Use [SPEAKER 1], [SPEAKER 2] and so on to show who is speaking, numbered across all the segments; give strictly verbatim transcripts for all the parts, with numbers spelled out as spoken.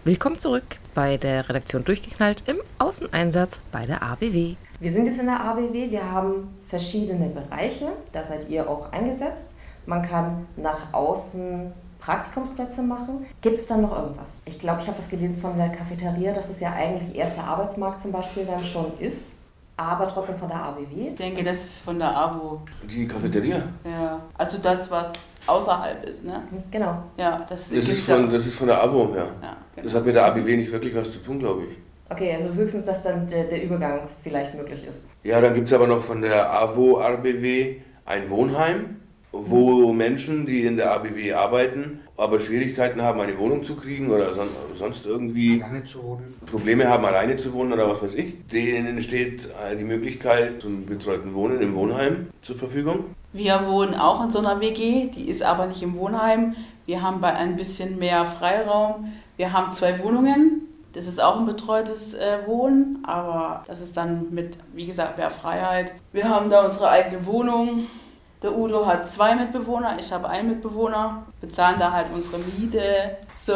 [SPEAKER 1] Willkommen zurück bei der Redaktion Durchgeknallt im Außeneinsatz bei der A B W. Wir sind jetzt in der A B W, wir haben verschiedene Bereiche, da seid ihr auch eingesetzt. Man kann nach außen Praktikumsplätze machen. Gibt es dann noch irgendwas? Ich glaube, ich habe was gelesen von der Cafeteria, dass es ja eigentlich erster Arbeitsmarkt zum Beispiel dann schon ist, aber trotzdem von der A B W.
[SPEAKER 2] Ich denke, das ist von der A W O.
[SPEAKER 3] Die Cafeteria?
[SPEAKER 2] Ja, also das, was außerhalb ist, ne?
[SPEAKER 1] Genau.
[SPEAKER 2] Ja, das,
[SPEAKER 3] das, ist, von, das ist von der A W O, ja. ja genau. Das hat mit der A B W nicht wirklich was zu tun, glaube ich.
[SPEAKER 1] Okay, also höchstens, dass dann der, der Übergang vielleicht möglich ist.
[SPEAKER 3] Ja, dann gibt es aber noch von der A W O R B W ein Wohnheim, wo mhm. Menschen, die in der A B W arbeiten, aber Schwierigkeiten haben, eine Wohnung zu kriegen oder son- sonst irgendwie
[SPEAKER 4] alleine zu wohnen.
[SPEAKER 3] Probleme haben, alleine zu wohnen oder was weiß ich, denen steht die Möglichkeit zum betreuten Wohnen im Wohnheim zur Verfügung.
[SPEAKER 2] Wir wohnen auch in so einer W G, die ist aber nicht im Wohnheim. Wir haben bei ein bisschen mehr Freiraum. Wir haben zwei Wohnungen. Das ist auch ein betreutes äh, Wohnen, aber das ist dann mit, wie gesagt, mehr Freiheit. Wir haben da unsere eigene Wohnung. Der Udo hat zwei Mitbewohner, ich habe einen Mitbewohner. Bezahlen da halt unsere Miete so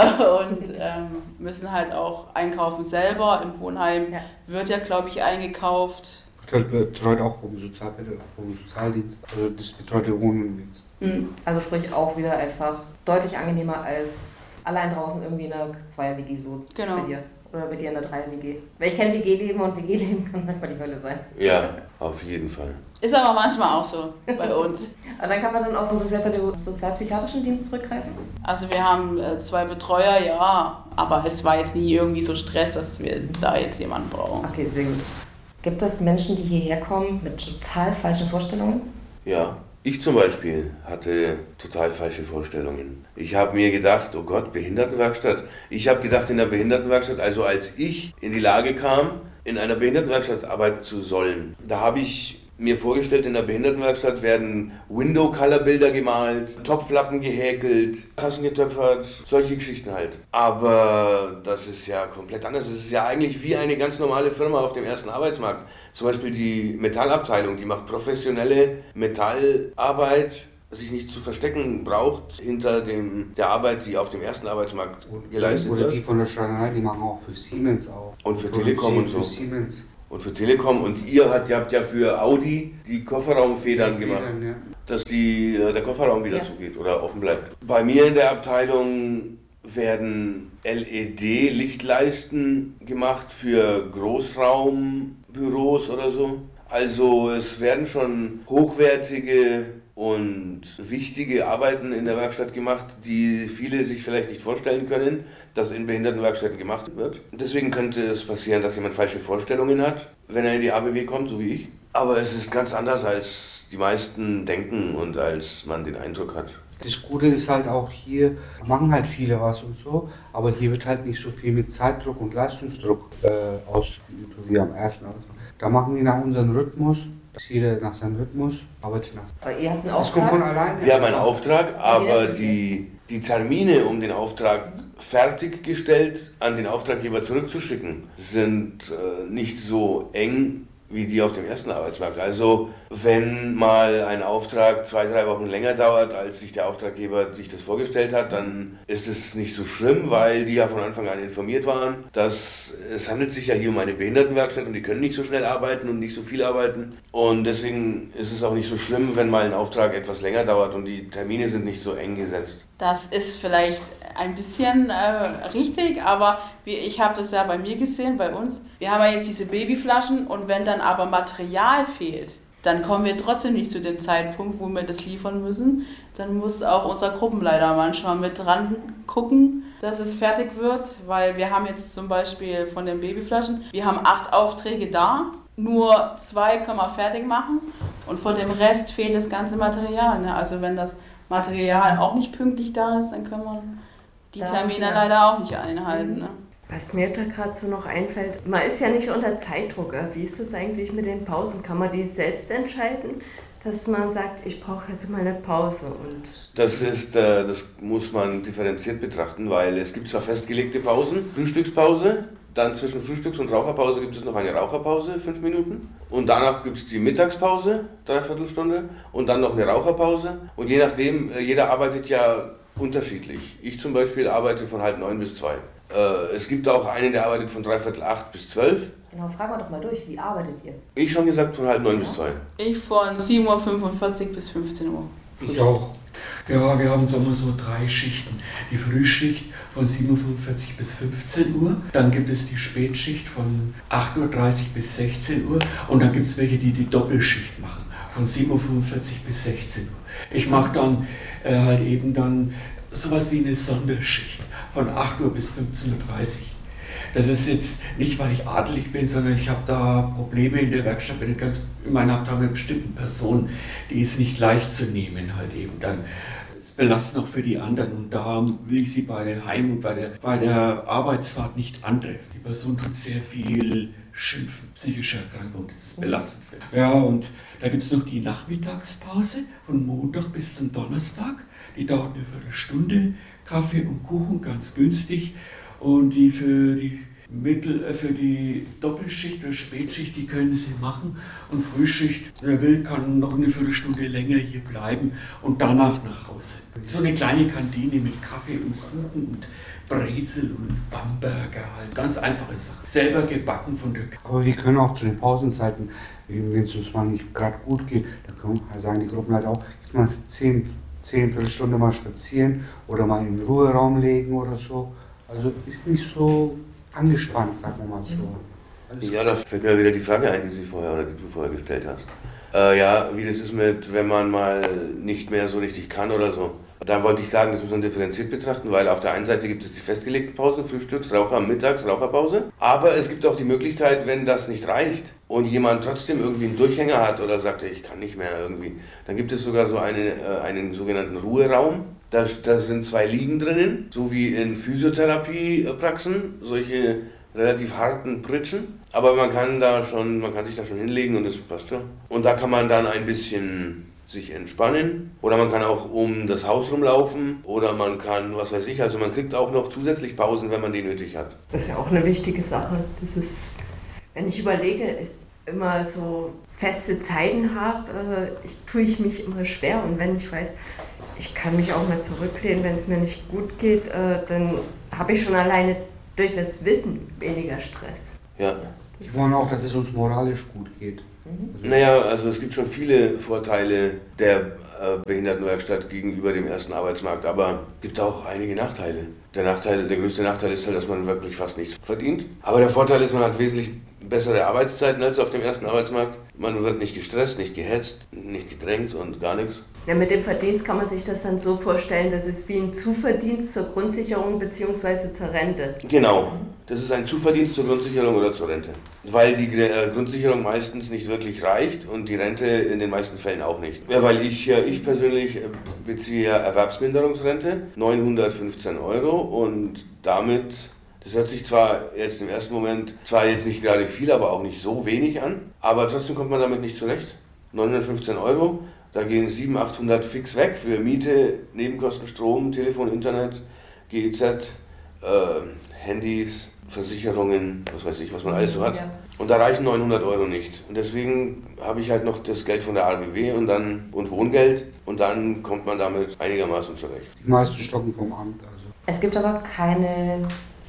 [SPEAKER 2] und ähm, müssen halt auch einkaufen selber. Im Wohnheim ja. wird ja, glaube ich, eingekauft.
[SPEAKER 4] Das betreut auch vom, Sozial- vom Sozialdienst, also das betreute Wohnen jetzt.
[SPEAKER 1] Mhm. Also sprich auch wieder einfach deutlich angenehmer als allein draußen irgendwie in einer Zweier-W G so
[SPEAKER 2] genau.
[SPEAKER 1] bei dir. Oder bei dir in einer Dreier-W G. Weil ich kenne W G-Leben und W G-Leben kann manchmal die Hölle sein.
[SPEAKER 3] Ja, auf jeden Fall.
[SPEAKER 2] Ist aber manchmal auch so bei uns.
[SPEAKER 1] Und dann kann man dann auf den sozialpsychiatrischen Dienst zurückgreifen?
[SPEAKER 2] Also wir haben äh, zwei Betreuer, ja, aber es war jetzt nie irgendwie so Stress, dass wir da jetzt jemanden brauchen.
[SPEAKER 1] Okay, sehr gut. Gibt es Menschen, die hierher kommen mit total falschen Vorstellungen?
[SPEAKER 3] Ja, ich zum Beispiel hatte total falsche Vorstellungen. Ich habe mir gedacht, oh Gott, Behindertenwerkstatt. Ich habe gedacht, in der Behindertenwerkstatt, also als ich in die Lage kam, in einer Behindertenwerkstatt arbeiten zu sollen, da habe ich mir vorgestellt, in der Behindertenwerkstatt werden Window-Color-Bilder gemalt, Topflappen gehäkelt, Tassen getöpfert, solche Geschichten halt. Aber das ist ja komplett anders. Es ist ja eigentlich wie eine ganz normale Firma auf dem ersten Arbeitsmarkt. Zum Beispiel die Metallabteilung, die macht professionelle Metallarbeit, sich nicht zu verstecken braucht hinter dem, der Arbeit, die auf dem ersten Arbeitsmarkt geleistet
[SPEAKER 4] oder
[SPEAKER 3] wird.
[SPEAKER 4] Oder die von der Schreinerei, die machen auch für Siemens auch.
[SPEAKER 3] Und für Telekom und so.
[SPEAKER 4] Für Siemens.
[SPEAKER 3] Und für Telekom und ihr habt, ihr habt ja für Audi die Kofferraumfedern gemacht,
[SPEAKER 4] Federn, ja.
[SPEAKER 3] dass die, der Kofferraum wieder
[SPEAKER 1] ja.
[SPEAKER 3] zugeht oder offen bleibt. Bei mir in der Abteilung werden L E D-Lichtleisten gemacht für Großraumbüros oder so. Also es werden schon hochwertige und wichtige Arbeiten in der Werkstatt gemacht, die viele sich vielleicht nicht vorstellen können, dass in Behindertenwerkstätten gemacht wird. Deswegen könnte es passieren, dass jemand falsche Vorstellungen hat, wenn er in die A B W kommt, so wie ich. Aber es ist ganz anders, als die meisten denken und als man den Eindruck hat.
[SPEAKER 4] Das Gute ist halt auch hier, machen halt viele was und so, aber hier wird halt nicht so viel mit Zeitdruck und Leistungsdruck äh, ausgeübt wie am ersten Arbeitsmarkt. Da machen wir nach unserem Rhythmus. Jeder nach seinem Rhythmus arbeitet nach.
[SPEAKER 1] Aber ihr habt einen
[SPEAKER 4] Das kommt
[SPEAKER 1] Auftrag?
[SPEAKER 4] von alleine.
[SPEAKER 3] Wir haben einen Auftrag, aber die, die Termine, um den Auftrag fertiggestellt an den Auftraggeber zurückzuschicken, sind äh, nicht so eng wie die auf dem ersten Arbeitsmarkt. Also wenn mal ein Auftrag zwei, drei Wochen länger dauert, als sich der Auftraggeber sich das vorgestellt hat, dann ist es nicht so schlimm, weil die ja von Anfang an informiert waren, dass es handelt sich ja hier um eine Behindertenwerkstatt und die können nicht so schnell arbeiten und nicht so viel arbeiten. Und deswegen ist es auch nicht so schlimm, wenn mal ein Auftrag etwas länger dauert und die Termine sind nicht so eng gesetzt.
[SPEAKER 2] Das ist vielleicht ein bisschen äh, richtig, aber wie, ich habe das ja bei mir gesehen, bei uns. Wir haben ja jetzt diese Babyflaschen und wenn dann aber Material fehlt, dann kommen wir trotzdem nicht zu dem Zeitpunkt, wo wir das liefern müssen. Dann muss auch unser Gruppenleiter manchmal mit dran gucken, dass es fertig wird, weil wir haben jetzt zum Beispiel von den Babyflaschen, wir haben acht Aufträge da, nur zwei können wir fertig machen und von dem Rest fehlt das ganze Material. Ne? Also wenn das Material auch nicht pünktlich da ist, dann können wir die
[SPEAKER 1] Da,
[SPEAKER 2] Termine
[SPEAKER 1] ja.
[SPEAKER 2] leider auch nicht einhalten. Ne?
[SPEAKER 5] Was mir da gerade so noch einfällt, man ist ja nicht unter Zeitdruck. Wie ist das eigentlich mit den Pausen? Kann man die selbst entscheiden, dass man sagt, ich brauche jetzt mal eine Pause? Und
[SPEAKER 3] Das ist, äh, das muss man differenziert betrachten, weil es gibt zwar festgelegte Pausen, Frühstückspause, dann zwischen Frühstücks- und Raucherpause gibt es noch eine Raucherpause, fünf Minuten. Und danach gibt es die Mittagspause, dreiviertel Stunde, und dann noch eine Raucherpause. Und je nachdem, äh, jeder arbeitet ja unterschiedlich. Ich zum Beispiel arbeite von halb neun bis zwei. Äh, Äh, es gibt auch einen, der arbeitet von dreiviertel acht bis zwölf.
[SPEAKER 1] Genau, fragen wir doch mal durch, wie arbeitet ihr?
[SPEAKER 3] Ich schon gesagt von halb neun bis zwei.
[SPEAKER 2] Ich von sieben Uhr fünfundvierzig bis fünfzehn Uhr.
[SPEAKER 6] Ich auch. Ja, wir haben sagen wir so drei Schichten. Die Frühschicht von sieben Uhr fünfundvierzig bis fünfzehn Uhr, dann gibt es die Spätschicht von acht Uhr dreißig bis sechzehn Uhr und dann gibt es welche, die die Doppelschicht machen, von sieben Uhr fünfundvierzig bis sechzehn Uhr. Ich mache dann äh, halt eben dann sowas wie eine Sonderschicht von acht Uhr bis fünfzehn Uhr dreißig. Das ist jetzt nicht, weil ich adelig bin, sondern ich habe da Probleme in der Werkstatt mit, ganz, in meiner Abteilung mit bestimmten Personen, die ist nicht leicht zu nehmen halt eben dann. Es belastet auch für die anderen und da will ich sie bei der Heim- und bei der, bei der Arbeitsfahrt nicht antreffen. Die Person tut sehr viel Schimpfen, psychische Erkrankung, das ist belastend. Ja, und da gibt es noch die Nachmittagspause von Montag bis zum Donnerstag. Die dauert eine Viertelstunde, Kaffee und Kuchen, ganz günstig. Und die für die Mittel, äh, für die Doppelschicht oder Spätschicht, die können sie machen. Und Frühschicht, wer will, kann noch eine Viertelstunde länger hier bleiben und danach nach Hause. So eine kleine Kantine mit Kaffee und Kuchen und Brezel und Bamberger halt. Ganz einfache Sache. Selber gebacken von der K
[SPEAKER 4] Aber wir können auch zu den Pausenzeiten, wenn es uns mal nicht gerade gut geht, dann können, sagen die Gruppen halt auch, mal zehn, zehn Viertelstunde mal spazieren oder mal in den Ruheraum legen oder so. Also ist nicht so angespannt, sagen wir mal so.
[SPEAKER 3] Also ja, da fällt mir wieder die Frage ein, die Sie vorher oder die du vorher gestellt hast. Äh, ja, wie das ist mit, wenn man mal nicht mehr so richtig kann oder so. Da wollte ich sagen, das muss man differenziert betrachten, weil auf der einen Seite gibt es die festgelegten Pausen, Frühstücks, Raucher, Mittags, Raucherpause. Aber es gibt auch die Möglichkeit, wenn das nicht reicht und jemand trotzdem irgendwie einen Durchhänger hat oder sagt, ich kann nicht mehr irgendwie, dann gibt es sogar so eine, äh, einen sogenannten Ruheraum. Da, da sind zwei Liegen drinnen, so wie in Physiotherapiepraxen, solche relativ harten Pritschen. Aber man kann da schon, man kann sich da schon hinlegen und das passt schon. Und da kann man dann ein bisschen sich entspannen oder man kann auch um das Haus rumlaufen oder man kann, was weiß ich, also man kriegt auch noch zusätzlich Pausen, wenn man die nötig hat.
[SPEAKER 5] Das ist ja auch eine wichtige Sache. Das ist, wenn ich überlege, immer so feste Zeiten habe, ich, tue ich mich immer schwer und wenn ich weiß, ich kann mich auch mal zurücklehnen, wenn es mir nicht gut geht, dann habe ich schon alleine durch das Wissen weniger Stress.
[SPEAKER 3] Ja.
[SPEAKER 4] Wir wollen auch, dass es uns moralisch gut geht.
[SPEAKER 3] Also naja, also es gibt schon viele Vorteile der äh, Behindertenwerkstatt gegenüber dem ersten Arbeitsmarkt, aber es gibt auch einige Nachteile. Der Nachteil, der größte Nachteil ist halt, dass man wirklich fast nichts verdient. Aber der Vorteil ist, man hat wesentlich bessere Arbeitszeiten als auf dem ersten Arbeitsmarkt. Man wird nicht gestresst, nicht gehetzt, nicht gedrängt und gar nichts.
[SPEAKER 5] Ja, mit dem Verdienst kann man sich das dann so vorstellen, das ist wie ein Zuverdienst zur Grundsicherung bzw. zur Rente.
[SPEAKER 3] Genau, das ist ein Zuverdienst zur Grundsicherung oder zur Rente. Weil die äh, Grundsicherung meistens nicht wirklich reicht und die Rente in den meisten Fällen auch nicht. Ja, weil ich, äh, ich persönlich beziehe Erwerbsminderungsrente, neunhundertfünfzehn Euro und damit... Das hört sich zwar jetzt im ersten Moment, zwar jetzt nicht gerade viel, aber auch nicht so wenig an, aber trotzdem kommt man damit nicht zurecht. neunhundertfünfzehn Euro, da gehen siebenhundert, achthundert fix weg für Miete, Nebenkosten, Strom, Telefon, Internet, G E Z, äh, Handys, Versicherungen, was weiß ich, was man alles so hat. Ja. Und da reichen neunhundert Euro nicht. Und deswegen habe ich halt noch das Geld von der A B W und, dann, und Wohngeld und dann kommt man damit einigermaßen zurecht.
[SPEAKER 4] Die meisten stocken vom Amt also.
[SPEAKER 1] Es gibt aber keine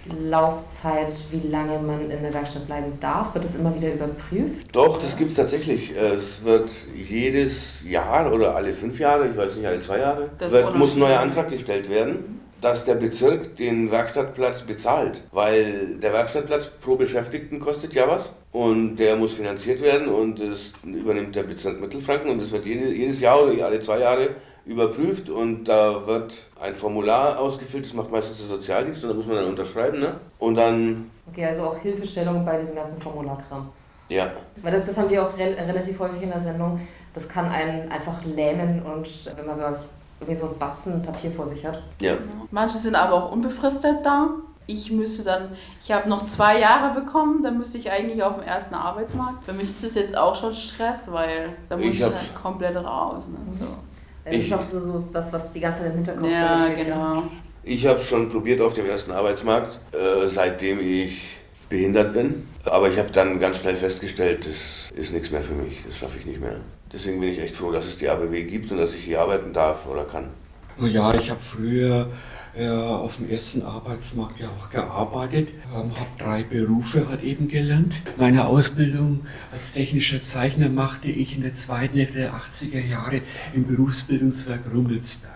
[SPEAKER 1] Laufzeit, wie lange man in der Werkstatt bleiben darf? Wird das immer wieder überprüft?
[SPEAKER 3] Doch, das gibt es tatsächlich. Es wird jedes Jahr oder alle fünf Jahre, ich weiß nicht, alle zwei Jahre, wird, muss ein neuer Antrag gestellt werden, dass der Bezirk den Werkstattplatz bezahlt. Weil der Werkstattplatz pro Beschäftigten kostet ja was und der muss finanziert werden und das übernimmt der Bezirk Mittelfranken und das wird jede, jedes Jahr oder alle zwei Jahre überprüft und da wird ein Formular ausgefüllt, das macht meistens der Sozialdienst und da muss man dann unterschreiben, ne? Und dann...
[SPEAKER 1] Okay, also auch Hilfestellung bei diesem ganzen Formularkram.
[SPEAKER 3] Ja. Weil
[SPEAKER 1] das, das haben wir auch re relativ häufig in der Sendung, das kann einen einfach lähmen und wenn man was, irgendwie so einen Batzen Papier vor sich hat.
[SPEAKER 3] Ja.
[SPEAKER 2] Manche sind aber auch unbefristet da. Ich müsste dann, ich habe noch zwei Jahre bekommen, dann müsste ich eigentlich auf dem ersten Arbeitsmarkt. Für mich ist das jetzt auch schon Stress, weil da muss ich, ich halt komplett raus. Ne? So.
[SPEAKER 1] Das ich, ist auch so, so was, was die ganze Zeit im Hinterkopf
[SPEAKER 2] ja, genau.
[SPEAKER 3] Ich habe schon probiert auf dem ersten Arbeitsmarkt, äh, seitdem ich behindert bin. Aber ich habe dann ganz schnell festgestellt, das ist nichts mehr für mich, das schaffe ich nicht mehr. Deswegen bin ich echt froh, dass es die A B W gibt und dass ich hier arbeiten darf oder kann.
[SPEAKER 6] Ja, ich habe früher ja auf dem ersten Arbeitsmarkt ja auch gearbeitet, ähm, habe drei Berufe halt eben gelernt. Meine Ausbildung als technischer Zeichner machte ich in der zweiten Hälfte der achtziger Jahre im Berufsbildungswerk Rummelsberg.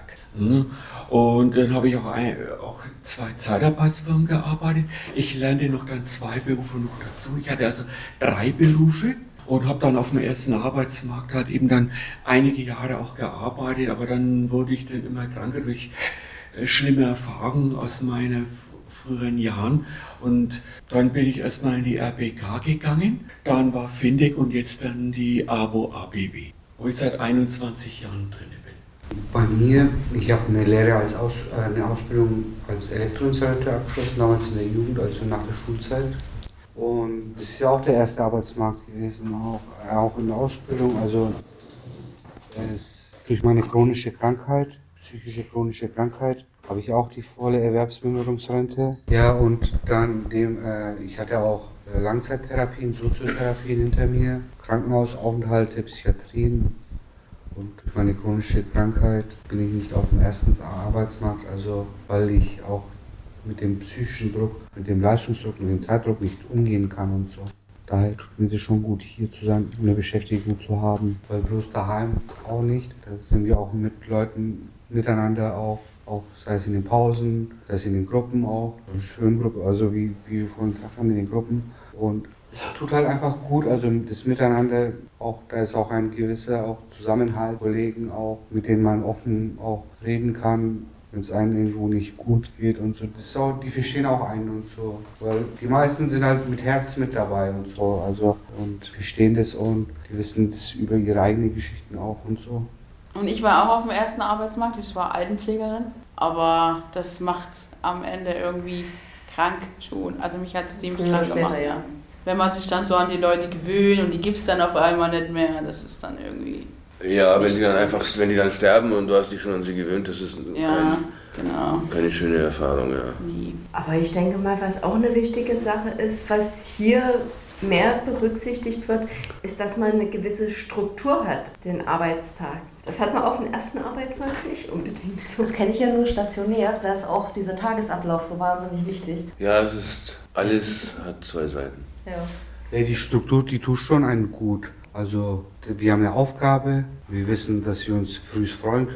[SPEAKER 6] Und dann habe ich auch, ein, auch zwei Zeitarbeitsfirmen gearbeitet. Ich lernte noch dann zwei Berufe noch dazu. Ich hatte also drei Berufe und habe dann auf dem ersten Arbeitsmarkt halt eben dann einige Jahre auch gearbeitet, aber dann wurde ich dann immer kranker durch äh, schlimme Erfahrungen aus meinen früheren Jahren und dann bin ich erstmal in die R B K gegangen, dann war Findig und jetzt dann die ABO A B W, wo ich seit einundzwanzig Jahren drin bin.
[SPEAKER 4] Bei mir, ich habe eine Lehre als Aus, äh, eine Ausbildung als Elektroinstallateur abgeschlossen, damals in der Jugend, also nach der Schulzeit. Und das ist ja auch der erste Arbeitsmarkt gewesen, auch, auch in der Ausbildung. Also es, durch meine chronische Krankheit, psychische chronische Krankheit, habe ich auch die volle Erwerbsminderungsrente. Ja, und dann dem, äh, ich hatte auch äh, Langzeittherapien, Soziotherapien hinter mir, Krankenhausaufenthalte, Psychiatrien. Und durch meine chronische Krankheit bin ich nicht auf dem ersten Arbeitsmarkt, also weil ich auch mit dem psychischen Druck, mit dem Leistungsdruck, mit dem Zeitdruck nicht umgehen kann und so. Daher tut mir das schon gut, hier zu sein, eine Beschäftigung zu haben, weil bloß daheim auch nicht. Da sind wir auch mit Leuten miteinander auch, auch sei es in den Pausen, sei es in den Gruppen auch, Schwimmgruppe, also wie, wie wir vorhin gesagt haben, in den Gruppen. Und es tut halt einfach gut, also das Miteinander, auch da ist auch ein gewisser auch Zusammenhalt, Kollegen auch, mit denen man offen auch reden kann, wenn es einem irgendwo nicht gut geht und so. Das ist auch, die verstehen auch einen und so, weil die meisten sind halt mit Herz mit dabei und so, also und verstehen das und die wissen das über ihre eigenen Geschichten auch und so.
[SPEAKER 2] Und ich war auch auf dem ersten Arbeitsmarkt, ich war Altenpflegerin, aber das macht am Ende irgendwie krank schon, also mich hat es ziemlich
[SPEAKER 1] Ja,
[SPEAKER 2] krank
[SPEAKER 1] später,
[SPEAKER 2] gemacht.
[SPEAKER 1] ja.
[SPEAKER 2] Wenn man sich dann so an die Leute gewöhnt und die gibt es dann auf einmal nicht mehr, das ist dann irgendwie...
[SPEAKER 3] Ja, wenn
[SPEAKER 2] nicht
[SPEAKER 3] die dann
[SPEAKER 2] so
[SPEAKER 3] einfach,
[SPEAKER 2] gut.
[SPEAKER 3] wenn die dann sterben und du hast dich schon an sie gewöhnt, das ist
[SPEAKER 2] Ja,
[SPEAKER 3] kein,
[SPEAKER 2] genau.
[SPEAKER 3] keine schöne Erfahrung, ja.
[SPEAKER 2] Nee.
[SPEAKER 5] Aber ich denke mal, was auch eine wichtige Sache ist, was hier mehr berücksichtigt wird, ist, dass man eine gewisse Struktur hat, den Arbeitstag. Das hat man auf dem ersten Arbeitsmarkt nicht unbedingt so.
[SPEAKER 1] Das kenne ich ja nur stationär, da ist auch dieser Tagesablauf so wahnsinnig wichtig.
[SPEAKER 3] Ja, es ist, alles hat zwei Seiten.
[SPEAKER 1] Ja.
[SPEAKER 4] Ja, die Struktur, die tut schon einen gut. Also wir haben eine Aufgabe, wir wissen, dass wir uns früh freuen können.